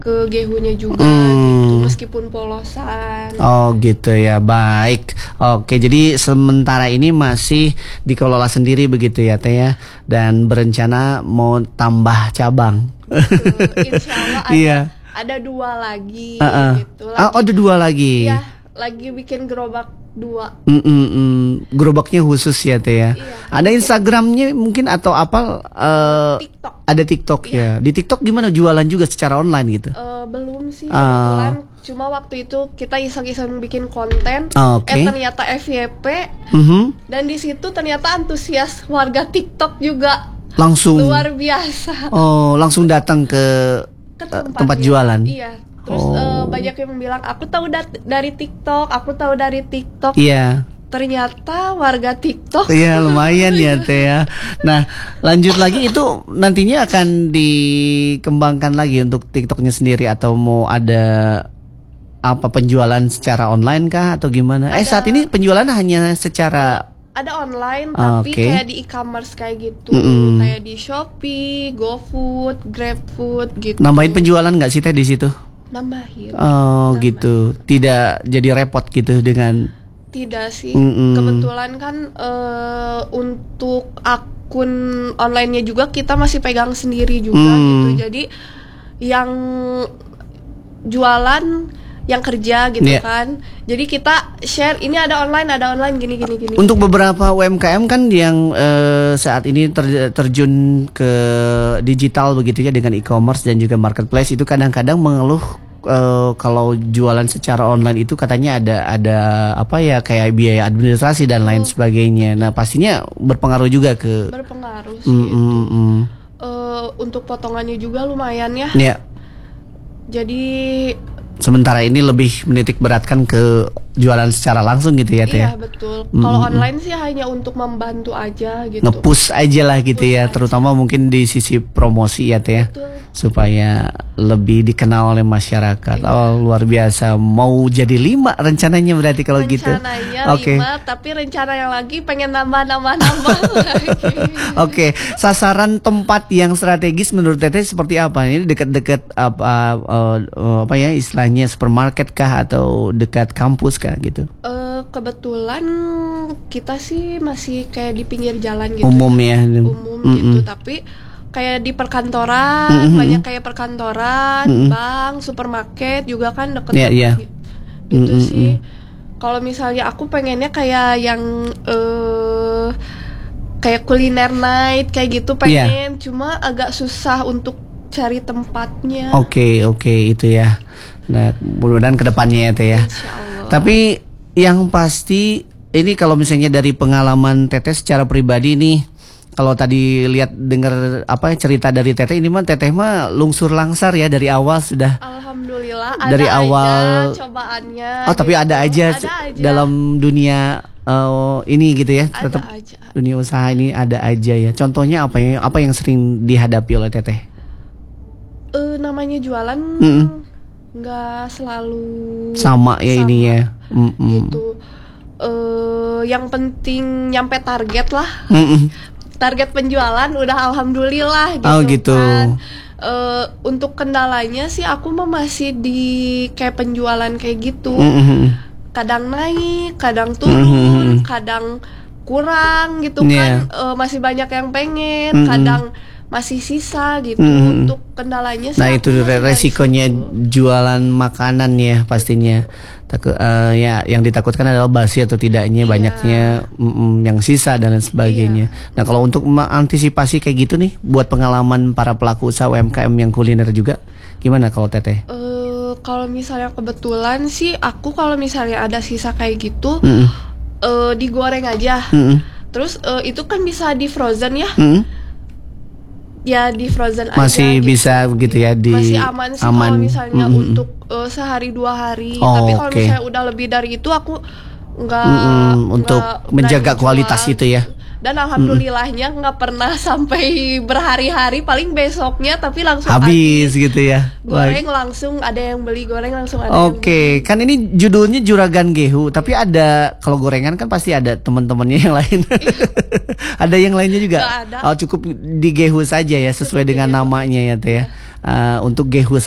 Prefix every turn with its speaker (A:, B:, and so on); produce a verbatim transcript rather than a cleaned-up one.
A: ke gehunya juga
B: Hmm.
A: gitu, meskipun polosan.
B: Oh gitu ya, baik. Oke, jadi sementara ini masih dikelola sendiri begitu ya Teh ya, dan berencana mau tambah cabang.
A: Betul. Insya Allah ada
B: Iya.
A: ada dua lagi
B: Uh-uh.
A: gitu.
B: Ah, oh, ada dua lagi.
A: Iya, lagi bikin gerobak dua.
B: Mm-mm-mm. Gerobaknya khusus ya Teh ya.
A: Iya.
B: Ada Instagramnya mungkin atau apa? eh,
A: TikTok.
B: Ada TikTok ya. Di TikTok gimana jualan juga secara online gitu?
A: Eh, belum sih
B: Ah.
A: kebetulan, cuma waktu itu kita iseng-iseng bikin konten.
B: Oke.
A: Eh ternyata F Y P
B: Mhm.
A: dan di situ ternyata antusias warga TikTok juga
B: Langsung.
A: luar biasa.
B: Oh, langsung datang ke
A: Ke
B: eh,
A: tempatnya.
B: tempat jualan.
A: Iya. Terus
B: Oh.
A: eh, banyak yang bilang aku tahu dat- dari TikTok, aku tahu dari TikTok.
B: Iya.
A: Ternyata warga TikTok.
B: Iya lumayan ya Teh ya. Nah lanjut lagi itu nantinya akan dikembangkan lagi untuk TikToknya sendiri atau mau ada apa penjualan secara online kah atau gimana? Eh
A: Ada.
B: saat ini penjualan hanya secara
A: Ada online tapi
B: Oke.
A: kayak di e-commerce kayak gitu.
B: Mm-mm.
A: Kayak di Shopee, GoFood, GrabFood gitu.
B: nambahin penjualan nggak sih Teh di situ?
A: Nambahin.
B: Oh
A: Nambahin.
B: gitu, tidak jadi repot gitu dengan
A: Tidak sih.
B: Mm-mm.
A: Kebetulan kan eh, untuk akun onlinenya juga kita masih pegang sendiri juga
B: Hmm.
A: gitu. Jadi yang jualan yang kerja gitu
B: Iya.
A: kan. Jadi kita share ini ada online, ada online gini gini gini.
B: Untuk beberapa U M K M kan yang eh, saat ini ter- terjun ke digital begitu ya dengan e-commerce dan juga marketplace itu kadang-kadang mengeluh eh, kalau jualan secara online itu katanya ada ada apa ya kayak biaya administrasi dan lain sebagainya. Nah pastinya berpengaruh juga ke.
A: Berpengaruh sih.
B: Mm, mm, mm.
A: Eh, untuk potongannya juga lumayan ya.
B: Ya,
A: Jadi
B: sementara ini lebih menitik beratkan ke jualan secara langsung gitu ya Teh.
A: iya
B: ya?
A: betul.
B: Mm,
A: Kalau
B: mm, mm.
A: online sih hanya untuk membantu aja gitu.
B: Nge-push aja lah gitu
A: Push
B: ya,
A: aja.
B: terutama mungkin di sisi promosi ya Teh ya.
A: Betul.
B: Supaya lebih dikenal oleh masyarakat.
A: Iya.
B: Oh luar biasa. Mau jadi lima rencananya berarti kalau gitu.
A: Rencananya
B: Oke.
A: lima, tapi rencana yang lagi pengen nambah-nambah-nambah lagi.
B: Oke, sasaran tempat yang strategis menurut Teteh seperti apa? Ini dekat-dekat apa eh, eh, apa ya istilahnya supermarket kah atau dekat kampus kah gitu?
A: Eh, kebetulan kita sih masih kayak di pinggir jalan gitu.
B: Umum ya.
A: Umum
B: Mm-mm.
A: gitu, tapi kayak di perkantoran,
B: Mm-mm.
A: banyak kayak perkantoran,
B: Mm-mm.
A: bank, supermarket juga kan deket
B: Iya, iya.
A: gitu
B: Mm-mm.
A: sih. Kalau misalnya aku pengennya kayak yang eh kayak kuliner night kayak gitu
B: Iya.
A: pengen, cuma agak susah untuk cari tempatnya.
B: Oke, oke itu ya. Nah, mudah-mudahan kedepannya ya Teh ya.
A: Insya Allah.
B: Tapi yang pasti ini kalau misalnya dari pengalaman Teteh secara pribadi nih, kalau tadi lihat dengar apa cerita dari Teteh ini mah Teteh mah lungsur langsar ya dari awal sudah.
A: Alhamdulillah ada
B: Dari
A: aja
B: awal-
A: cobaannya.
B: Oh tapi
A: gitu.
B: ada aja
A: Ada aja.
B: dalam dunia eh, ini gitu ya.
A: Ada
B: Tetap
A: aja.
B: dunia usaha ini ada aja ya. Contohnya apa ya? Apa yang sering dihadapi oleh Teteh?
A: Eh namanya jualan
B: Mm-mm.
A: nggak selalu
B: Sama ya
A: sama
B: ini ya. Mm-mm.
A: gitu. Eh yang penting nyampe target lah.
B: Mm-mm.
A: Target penjualan udah alhamdulillah gitu.
B: Oh, gitu.
A: Kan. Eh, untuk kendalanya sih aku mah masih di kayak penjualan kayak gitu.
B: Mm-mm.
A: Kadang naik, kadang turun,
B: Mhm.
A: kadang kurang gitu
B: Iya.
A: kan. Eh, masih banyak yang pengen,
B: Mhm.
A: kadang masih sisa gitu.
B: Mhm.
A: Untuk kendalanya sih
B: Nah
A: aku
B: itu
A: masih
B: re-
A: dari
B: resikonya
A: situ.
B: jualan makanan ya pastinya. Takut eh, ya yang ditakutkan adalah basi atau tidaknya
A: Iya.
B: banyaknya mm, yang sisa dan lain sebagainya. Nah kalau untuk mengantisipasi kayak gitu nih, buat pengalaman para pelaku usaha U M K M yang kuliner juga, gimana kalau Teteh?
A: Eh, kalau misalnya kebetulan sih aku kalau misalnya ada sisa kayak gitu
B: Mm-mm.
A: eh, digoreng aja.
B: Mm-mm.
A: Terus eh, itu kan bisa di frozen ya.
B: Mm-mm.
A: Ya di frozen
B: Masih
A: aja gitu.
B: bisa begitu ya di
A: Masih aman sih
B: aman.
A: kalau misalnya
B: Mm-mm.
A: untuk eh, sehari dua hari.
B: Oh,
A: Tapi kalau
B: oke.
A: misalnya udah lebih dari itu aku nggak
B: Mm-mm, untuk
A: nggak
B: menjaga
A: berani
B: kualitas
A: jual.
B: itu ya.
A: Dan alhamdulillahnya nggak pernah sampai berhari-hari, paling besoknya tapi langsung
B: Habis gitu ya.
A: goreng
B: Baik.
A: langsung ada yang beli, goreng langsung ada yang
B: Oke, kan ini judulnya Juragan Gehu, tapi ada kalau gorengan kan pasti ada teman-temannya yang lain. Ada yang lainnya juga.
A: Nggak ada.
B: Oh, cukup di Gehu saja ya sesuai dengan namanya ya Teh ya. Eh, untuk Gehu